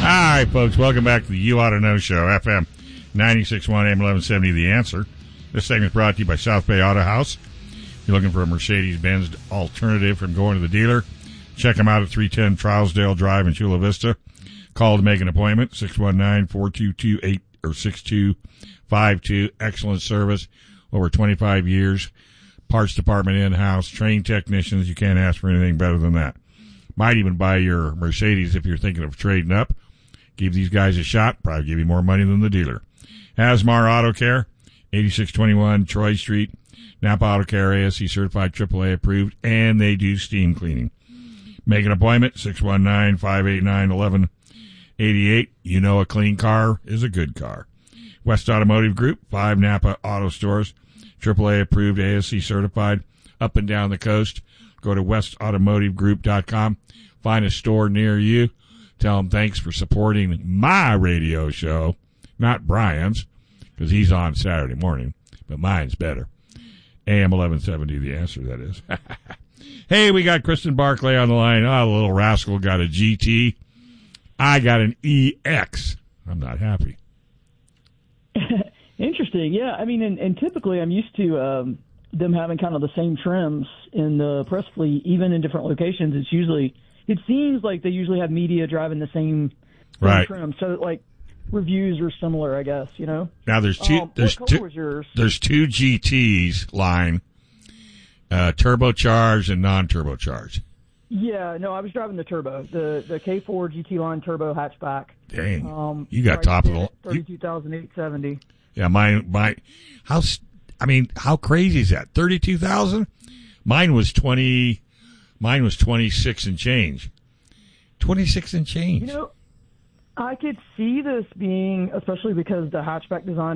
Hi, folks. Welcome back to the You Ought to Know Show, FM 96.1 AM 1170, The Answer. This segment is brought to you by South Bay Auto House. If you're looking for a Mercedes-Benz alternative from going to the dealer, check them out at 310 Trousdale Drive in Chula Vista. Call to make an appointment, 619-422-6252. Excellent service, over 25 years. Parts department in-house, trained technicians. You can't ask for anything better than that. Might even buy your Mercedes if you're thinking of trading up. Give these guys a shot. Probably give you more money than the dealer. Asmar Auto Care, 8621 Troy Street. Napa Auto Care, ASC certified, AAA approved, and they do steam cleaning. Make an appointment, 619-589-1188. You know a clean car is a good car. West Automotive Group, 5 Napa Auto Stores, AAA approved, ASC certified, up and down the coast. Go to westautomotivegroup.com. Find a store near you. Tell them thanks for supporting my radio show, not Brian's, because he's on Saturday morning, but mine's better. AM 1170, The Answer, that is. Hey, we got Kristen Barclay on the line. Oh, the little rascal got a GT. I got an EX. I'm not happy. Interesting. Yeah, I mean, and typically I'm used to them having kind of the same trims in the press fleet, even in different locations. It seems like they usually have media driving the same right trim. So, like, reviews are similar, I guess, you know? Now, there's two GTs line, turbocharged and non-turbocharged. Yeah, no, I was driving the turbo, the K4 GT line turbo hatchback. Dang, you got top of the 32,870. Yeah, how crazy is that? 32,000? Mine was 26 and change. 26 and change. You know, I could see this being, especially because the hatchback design